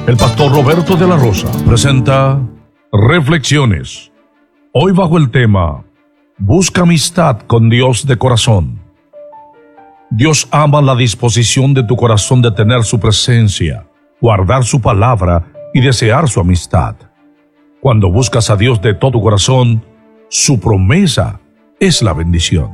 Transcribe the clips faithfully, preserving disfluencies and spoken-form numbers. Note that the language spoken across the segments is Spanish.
El pastor Roberto de la Rosa presenta Reflexiones. Hoy bajo el tema Busca amistad con Dios de corazón. Dios ama la disposición de tu corazón de tener su presencia, guardar su palabra y desear su amistad. Cuando buscas a Dios de todo tu corazón, su promesa es la bendición.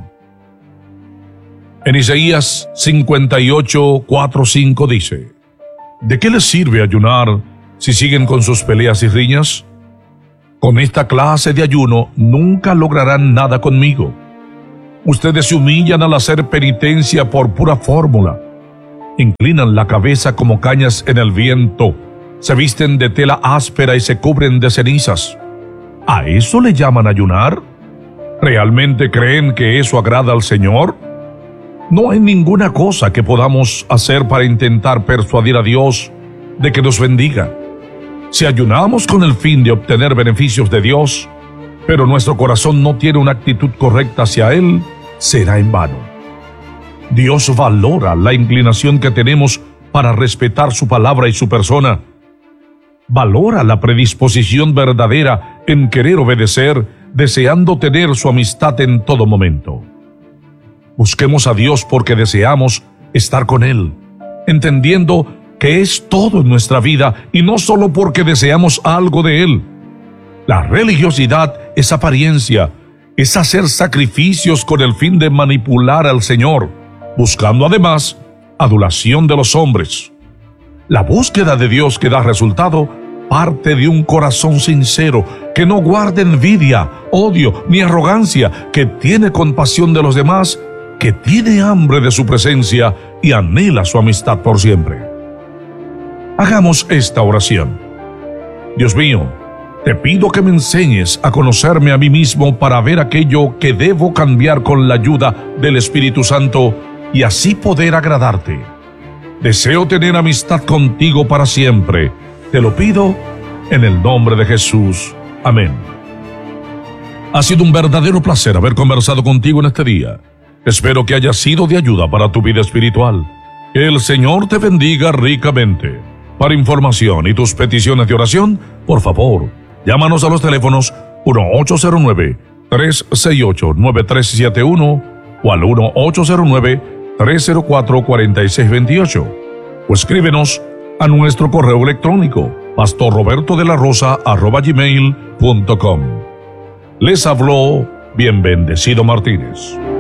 En Isaías cincuenta y ocho, cuatro, cinco dice: ¿de qué les sirve ayunar si siguen con sus peleas y riñas? Con esta clase de ayuno nunca lograrán nada conmigo. Ustedes se humillan al hacer penitencia por pura fórmula. Inclinan la cabeza como cañas en el viento, se visten de tela áspera y se cubren de cenizas. ¿A eso le llaman ayunar? ¿Realmente creen que eso agrada al Señor? No hay ninguna cosa que podamos hacer para intentar persuadir a Dios de que nos bendiga. Si ayunamos con el fin de obtener beneficios de Dios, pero nuestro corazón no tiene una actitud correcta hacia Él, será en vano. Dios valora la inclinación que tenemos para respetar su palabra y su persona. Valora la predisposición verdadera en querer obedecer, deseando tener su amistad en todo momento. Busquemos a Dios porque deseamos estar con Él, entendiendo que es todo en nuestra vida y no solo porque deseamos algo de Él. La religiosidad es apariencia, es hacer sacrificios con el fin de manipular al Señor, buscando además adulación de los hombres. La búsqueda de Dios que da resultado parte de un corazón sincero, que no guarda envidia, odio ni arrogancia, que tiene compasión de los demás, que tiene hambre de su presencia y anhela su amistad por siempre. Hagamos esta oración. Dios mío, te pido que me enseñes a conocerme a mí mismo para ver aquello que debo cambiar con la ayuda del Espíritu Santo y así poder agradarte. Deseo tener amistad contigo para siempre. Te lo pido en el nombre de Jesús. Amén. Ha sido un verdadero placer haber conversado contigo en este día. Espero que haya sido de ayuda para tu vida espiritual. Que el Señor te bendiga ricamente. Para información y tus peticiones de oración, por favor, llámanos a los teléfonos uno ocho cero nueve, tres seis ocho, nueve tres siete uno o al uno ocho cero nueve, tres cero cuatro, cuatro seis dos ocho o escríbenos a nuestro correo electrónico pastor roberto de la rosa arroba gmail punto com. Les habló Bien Bendecido Martínez.